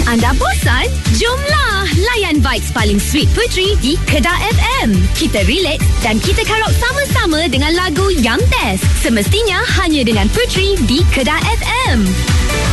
Anda bosan? Jomlah layan vibes paling sweet Puteri di Kedah FM. Kita relax dan kita karaoke sama-sama dengan lagu yang best. Semestinya hanya dengan Puteri di Kedah FM.